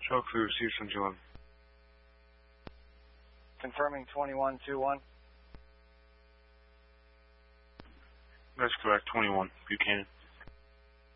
Choke for receive 711. Confirming 2121. That's correct, 21, Buchanan.